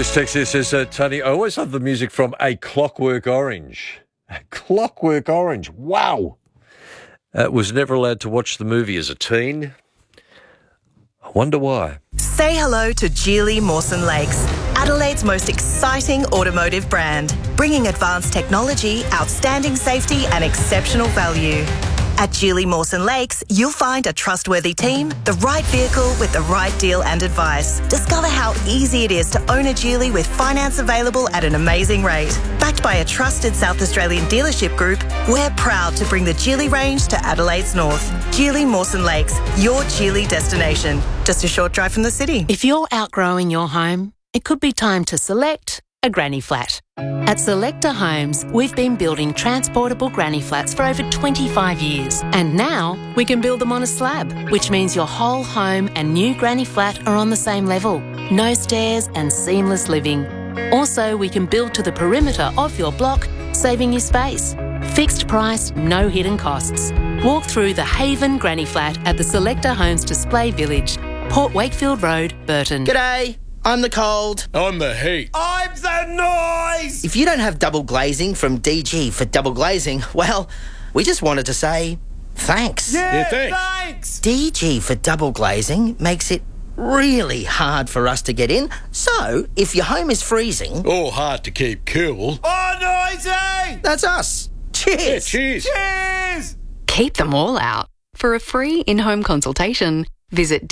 This text here says, Tony, I always love the music from A Clockwork Orange. A Clockwork Orange. Wow. Was never allowed to watch the movie as a teen. I wonder why. Say hello to Geely Mawson Lakes, Adelaide's most exciting automotive brand, bringing advanced technology, outstanding safety and exceptional value. At Geely Mawson Lakes, you'll find a trustworthy team, the right vehicle with the right deal and advice. Discover how easy it is to own a Geely with finance available at an amazing rate. Backed by a trusted South Australian dealership group, we're proud to bring the Geely range to Adelaide's north. Geely Mawson Lakes, your Geely destination. Just a short drive from the city. If you're outgrowing your home, it could be time to select a granny flat. At Selector Homes, we've been building transportable granny flats for over 25 years. And now we can build them on a slab, which means your whole home and new granny flat are on the same level. No stairs and seamless living. Also, we can build to the perimeter of your block, saving you space. Fixed price, no hidden costs. Walk through the Haven Granny Flat at the Selector Homes Display Village, Port Wakefield Road, Burton. G'day, I'm the cold. I'm the heat. I'm the noise! If you don't have double glazing from DG for double glazing, well, we just wanted to say thanks. Yeah, thanks. DG for double glazing makes it really hard for us to get in. So, if your home is freezing... Or hard to keep cool. Oh, noisy! That's us. Cheers. Yeah, cheers. Cheers! Keep them all out. For a free in-home consultation, visit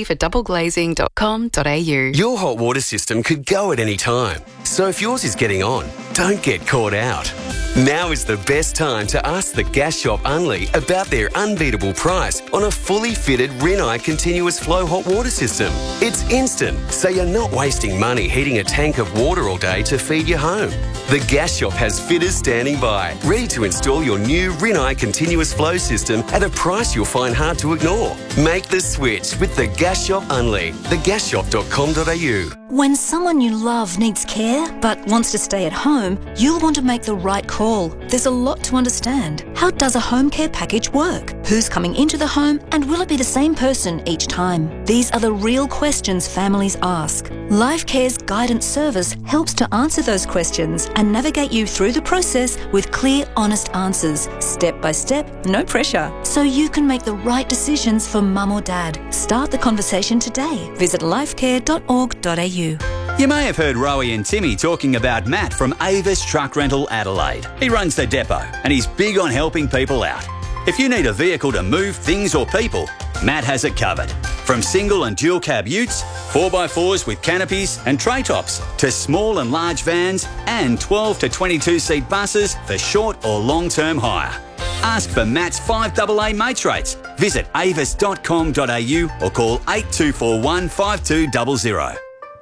dgfordoubleglazing.com.au. Your hot water system could go at any time. So if yours is getting on, don't get caught out. Now is the best time to ask the Gas Shop Unley about their unbeatable price on a fully fitted Rinnai continuous flow hot water system. It's instant, so you're not wasting money heating a tank of water all day to feed your home. The Gas Shop has fitters standing by, ready to install your new Rinnai continuous flow system at a price you'll find hard to ignore. Make the switch with the Gas Shop Unley, thegasshop.com.au. When someone you love needs care but wants to stay at home, you'll want to make the right call. There's a lot to understand. How does a home care package work? Who's coming into the home and will it be the same person each time? These are the real questions families ask. LifeCare's guidance service helps to answer those questions and navigate you through the process with clear, honest answers, step by step, no pressure, so you can make the right decisions for mum or dad. Start the conversation today. Visit lifecare.org.au. You may have heard Rowie and Timmy talking about Matt from Avis Truck Rental Adelaide. He runs the depot and he's big on helping people out. If you need a vehicle to move things or people, Matt has it covered. From single and dual cab utes, 4x4s with canopies and tray tops, to small and large vans and 12 to 22 seat buses for short or long-term hire. Ask for Matt's 5AA mates rates. Visit avis.com.au or call 8241 5200.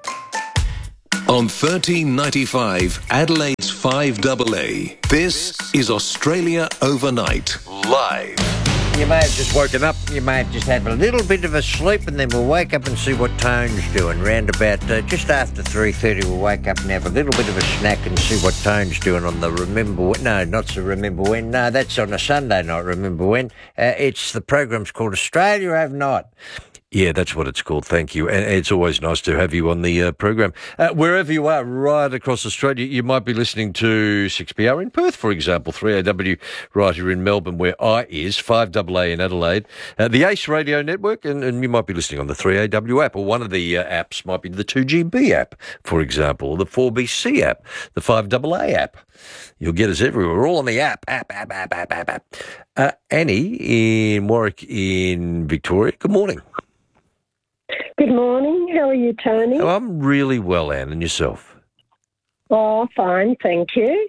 On 1395 Adelaide's 5AA, this is Australia Overnight, live. You may have just woken up, you may have just had a little bit of a sleep, and then we'll wake up and see what Tone's doing. Round about just after 3:30, we'll wake up and have a little bit of a snack and see what Tone's doing on the Remember When. No, not the Remember When. No, that's on a Sunday night, Remember When. It's the program's called Australia Overnight. Yeah, that's what it's called. Thank you. And it's always nice to have you on the program. Wherever you are, right across Australia, you might be listening to 6PR in Perth, for example, 3AW right here in Melbourne, where I is, 5AA in Adelaide, the ACE Radio Network, and you might be listening on the 3AW app, or one of the apps might be the 2GB app, for example, or the 4BC app, the 5AA app. You'll get us everywhere. We're all on the app. Annie in Warwick in Victoria, good morning. Good morning. How are you, Tony? Oh, I'm really well, Anne, and yourself? Oh, fine, thank you.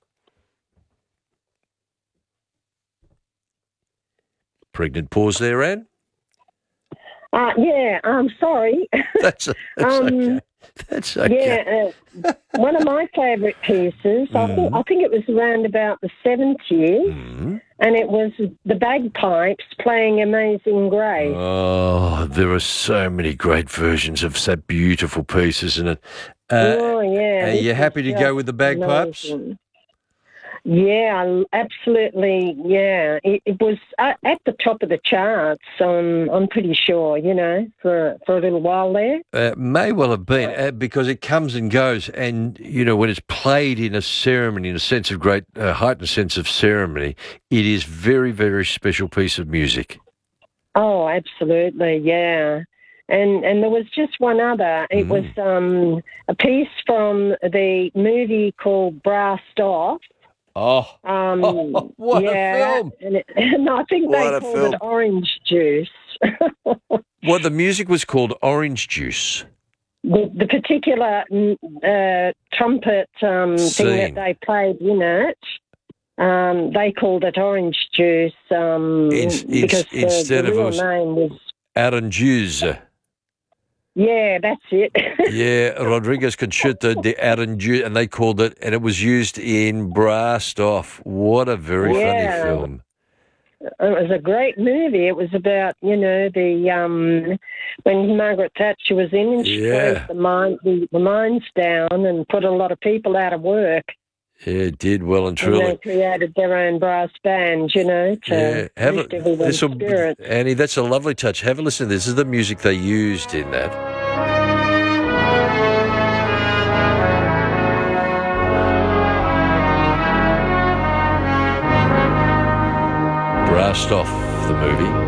Pregnant pause there, Anne? Yeah, I'm sorry. That's okay. That's okay. Yeah, one of my favourite pieces, I think it was around about the 70s, and it was the bagpipes playing Amazing Grace. Oh, there are so many great versions of that beautiful piece, isn't it? Oh, yeah. Are you happy to go with the bagpipes? Amazing. Yeah, absolutely. Yeah, it was at the top of the charts. I'm pretty sure. For a little while there. May well have been because it comes and goes, and when it's played in a ceremony, in a sense of great heightened sense of ceremony, it is very, very special piece of music. Oh, absolutely. Yeah. And there was just one other. It was a piece from the movie called Brassed Off. Oh, what a film! And I think they called it Orange Juice. Well, the music was called Orange Juice. The particular trumpet thing that they played in it, they called it Orange Juice because instead the of real name was Aranjuez. Yeah, that's it. Yeah, Rodriguez Concerto de Aranjuez, and they called it, and it was used in Brassed Off. What a very funny film. It was a great movie. It was about, the when Margaret Thatcher was in, and she closed the mines down and put a lot of people out of work. Yeah, it did well and truly. And they created their own brass band, to lift everyone's spirit. Annie, that's a lovely touch. Have a listen to this. This is the music they used in that. Brassed Off, the movie.